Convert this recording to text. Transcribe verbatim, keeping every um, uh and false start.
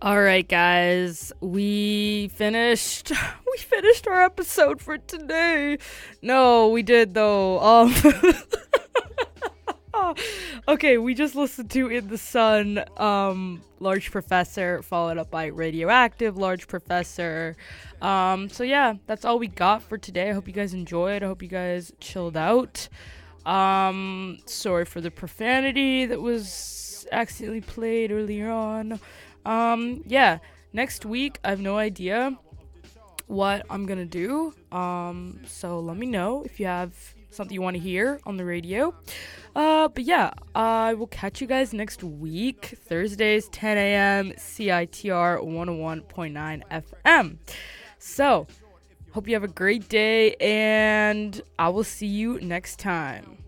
All right, guys, we finished. We finished our episode for today. No, we did though. Um, okay, we just listened to "In the Sun," um, Large Professor, followed up by "Radioactive," Large Professor. Um, so yeah, that's all we got for today. I hope you guys enjoyed. I hope you guys chilled out. Um, sorry for the profanity that was accidentally played earlier on. Um, yeah, next week I have no idea what I'm gonna do. Um, so let me know if you have something you want to hear on the radio. Uh, but yeah, I will catch you guys next week, Thursdays, ten a.m. C I T R one oh one point nine F M. So, hope you have a great day, and I will see you next time.